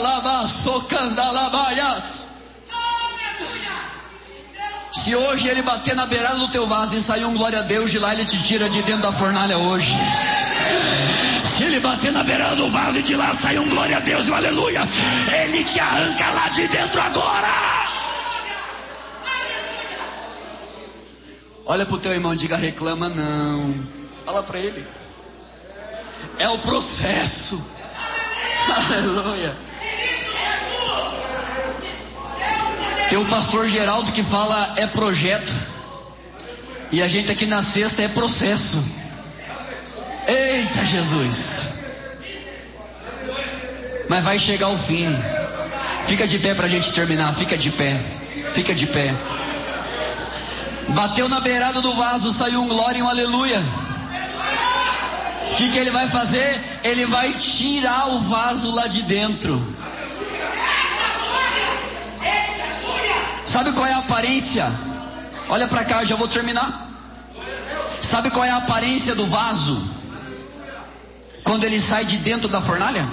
Randalaba, Socandalabaias. Se hoje ele bater na beirada do teu vaso e sair um glória a Deus de lá, ele te tira de dentro da fornalha hoje. Se ele bater na beirada do vaso e de lá sair um glória a Deus e um aleluia, ele te arranca lá de dentro agora. Olha pro teu irmão e diga: reclama não. Fala pra ele. É o processo. Aleluia. Tem o pastor Geraldo que fala é projeto. E a gente aqui na sexta é processo. Eita Jesus. Mas vai chegar o fim. Fica de pé pra gente terminar. Fica de pé. Fica de pé. Bateu na beirada do vaso, saiu um glória e um aleluia. O que ele vai fazer? Ele vai tirar o vaso lá de dentro. Sabe qual é a aparência? Olha pra cá, já vou terminar. Sabe qual é a aparência do vaso quando ele sai de dentro da fornalha?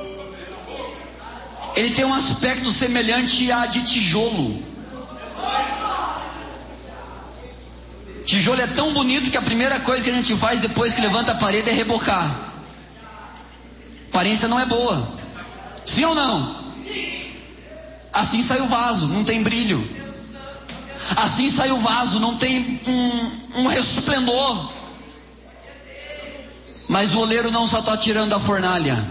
Ele tem um aspecto semelhante a de tijolo. Tijolo é tão bonito que a primeira coisa que a gente faz depois que levanta a parede é rebocar. A aparência não é boa. Sim ou não? Assim sai o vaso, não tem brilho. Assim sai o vaso, não tem um resplendor. Mas o oleiro não só está tirando a fornalha.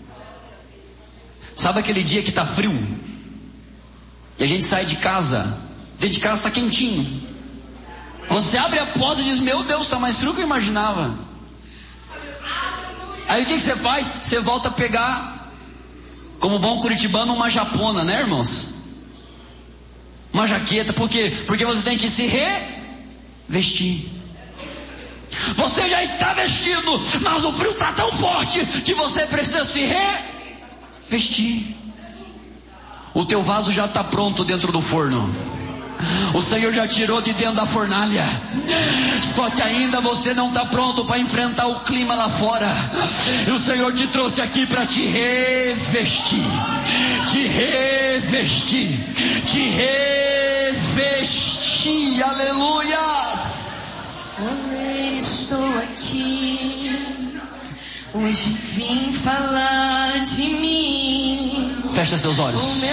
Sabe aquele dia que está frio? E a gente sai de casa. Dentro de casa está quentinho. Quando você abre a porta e diz: meu Deus, está mais frio que eu imaginava. Aí o que você faz? Você volta a pegar, como bom curitibano, uma japona, né, irmãos? Uma jaqueta. Por quê? Porque você tem que se revestir. Você já está vestido, mas o frio está tão forte que você precisa se revestir. O teu vaso já está pronto dentro do forno. O Senhor já tirou de dentro da fornalha. Só que ainda você não está pronto para enfrentar o clima lá fora. E o Senhor te trouxe aqui para te revestir. Te revestir. Te revestir. Aleluias. Hoje estou aqui. Hoje vim falar de mim. Fecha seus olhos.